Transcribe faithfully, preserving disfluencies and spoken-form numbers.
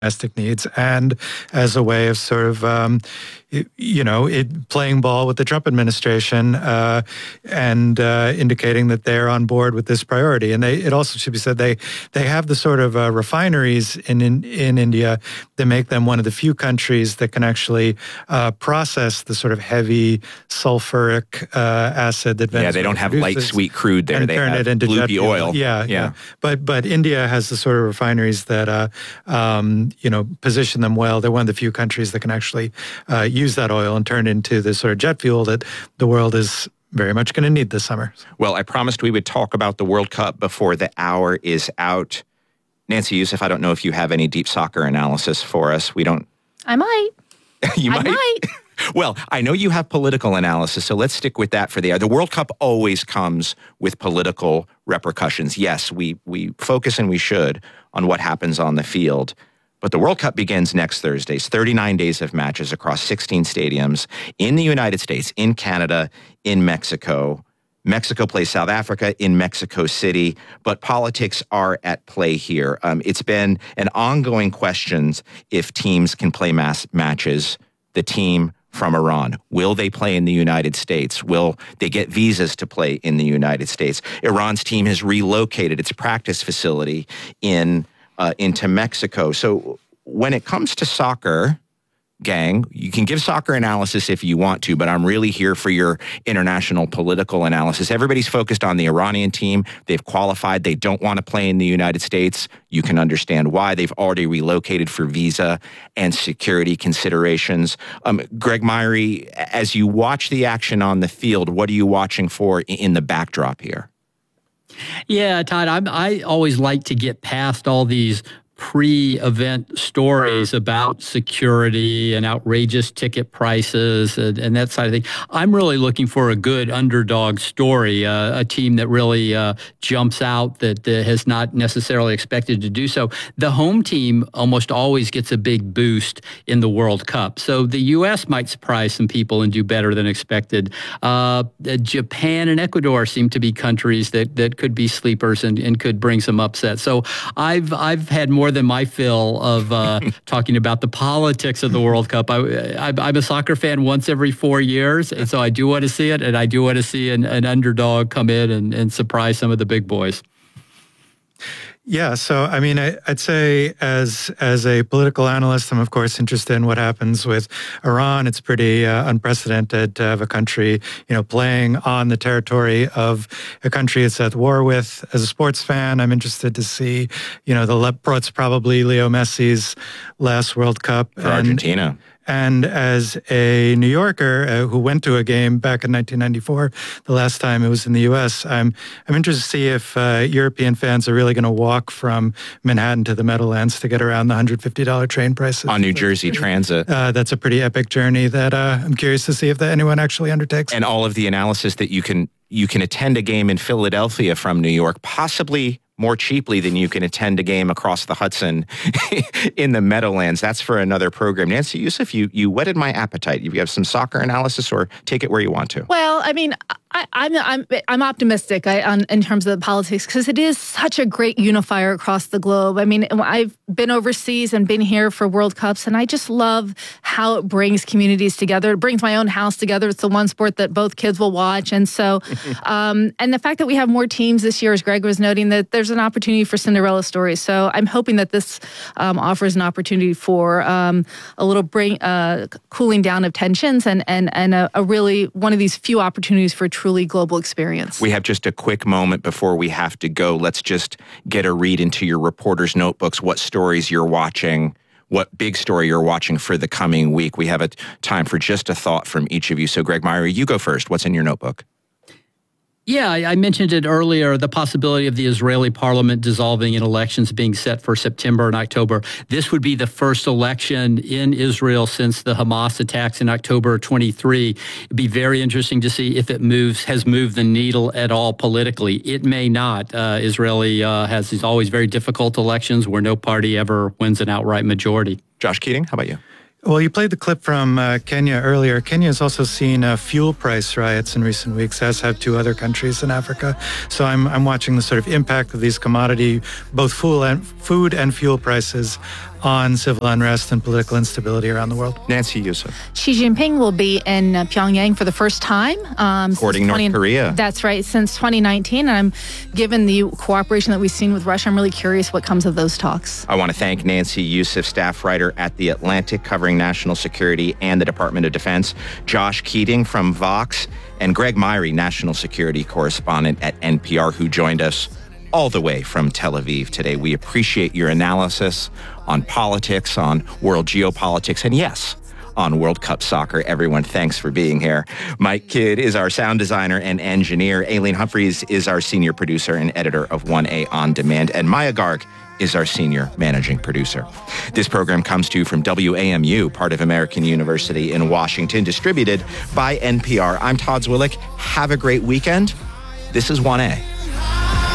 domestic needs and as a way of sort of, um, you know, it, playing ball with the Trump administration uh, and uh, indicating that they're on board with this priority. And they, it also should be said they they have the sort of uh, refineries in, in in India that make them one of the few countries that can actually uh, process the sort of heavy sulfuric uh, acid that Venezuela Yeah, they don't have produces light sweet crude there. And they turn have it into loopy jet oil. Yeah, yeah, yeah. But but India has the sort of refineries that uh, um, you know position them well. They're one of the few countries that can actually uh, use that oil and turn into the sort of jet fuel that the world is very much going to need this summer. Well, I promised we would talk about the World Cup before the hour is out. Nancy Youssef, I don't know if you have any deep soccer analysis for us. We don't. I might. you I might. might. Well, I know you have political analysis, so let's stick with that for the hour. The World Cup always comes with political repercussions. Yes, we we focus, and we should, on what happens on the field. But the World Cup begins next Thursday. It's thirty-nine days of matches across sixteen stadiums in the United States, in Canada, in Mexico. Mexico plays South Africa in Mexico City, but politics are at play here. Um, it's been an ongoing question if teams can play mass matches. The team from Iran, will they play in the United States? Will they get visas to play in the United States? Iran's team has relocated its practice facility in Uh, into Mexico. So when it comes to soccer, gang, you can give soccer analysis if you want to, but I'm really here for your international political analysis. Everybody's focused on the Iranian team. They've qualified. They don't want to play in the United States. You can understand why. They've already relocated for visa and security considerations. Um, Greg Myrie, as you watch the action on the field, what are you watching for in the backdrop here? Yeah, Todd, I'm, I always like to get past all these pre-event stories about security and outrageous ticket prices and, and that side of things. I'm really looking for a good underdog story, uh, a team that really uh, jumps out that uh, has not necessarily expected to do so. The home team almost always gets a big boost in the World Cup. So the U S might surprise some people and do better than expected. Uh, Japan and Ecuador seem to be countries that, that could be sleepers and, and could bring some upset. So I've, I've had more than my fill of uh, talking about the politics of the World Cup. I, I, I'm a soccer fan once every four years, and so I do want to see it, and I do want to see an, an underdog come in and, and surprise some of the big boys. Yeah, so I mean, I, I'd say as as a political analyst, I'm of course interested in what happens with Iran. It's pretty uh, unprecedented to have a country, you know, playing on the territory of a country it's at war with. As a sports fan, I'm interested to see, you know, the it's probably Leo Messi's last World Cup for and, Argentina. And as a New Yorker uh, who went to a game back in nineteen ninety-four, the last time it was in the U S, I'm I'm interested to see if uh, European fans are really going to walk from Manhattan to the Meadowlands to get around the one hundred fifty dollars train prices. On New Jersey Transit. Uh, that's a pretty epic journey that uh, I'm curious to see if that anyone actually undertakes. And all of the analysis that you can you can attend a game in Philadelphia from New York, possibly more cheaply than you can attend a game across the Hudson in the Meadowlands. That's for another program. Nancy Youssef, you, you whetted my appetite. You have some soccer analysis, or take it where you want to. Well, I mean, I, I'm I'm I'm optimistic I, on, in terms of the politics, because it is such a great unifier across the globe. I mean, I've been overseas and been here for World Cups, and I just love how it brings communities together. It brings my own house together. It's the one sport that both kids will watch, and so, um, and the fact that we have more teams this year, as Greg was noting, that there's an opportunity for Cinderella stories. So I'm hoping that this um, offers an opportunity for um, a little bring uh, cooling down of tensions and and and a, a really one of these few opportunities for a truly global experience. We have just a quick moment before we have to go. Let's just get a read into your reporters' notebooks, what stories you're watching, what big story you're watching for the coming week. We have a time for just a thought from each of you. So Greg Myrie, you go first. What's in your notebook? Yeah, I mentioned it earlier, the possibility of the Israeli parliament dissolving and elections being set for September and October. This would be the first election in Israel since the Hamas attacks in October twenty-three. It'd be very interesting to see if it moves, has moved the needle at all politically. It may not. Uh, Israeli uh, has these always very difficult elections where no party ever wins an outright majority. Josh Keating, how about you? Well, you played the clip from uh, Kenya earlier. Kenya has also seen uh, fuel price riots in recent weeks, as have two other countries in Africa. So I'm I'm watching the sort of impact of these commodity, both food and food and fuel prices on civil unrest and political instability around the world. Nancy Youssef. Xi Jinping will be in uh, Pyongyang for the first time. Um, Courting since North Korea. That's right, since twenty nineteen. And I'm, given the cooperation that we've seen with Russia, I'm really curious what comes of those talks. I want to thank Nancy Youssef, staff writer at The Atlantic, covering national security and the Department of Defense, Josh Keating from Vox, and Greg Myrie, national security correspondent at N P R, who joined us all the way from Tel Aviv today. We appreciate your analysis on politics, on world geopolitics, and yes, on World Cup soccer. Everyone, thanks for being here. Mike Kidd is our sound designer and engineer. Aileen Humphreys is our senior producer and editor of one A On Demand. And Maya Garg is our senior managing producer. This program comes to you from W A M U, part of American University in Washington, distributed by N P R. I'm Todd Zwillich. Have a great weekend. This is one A.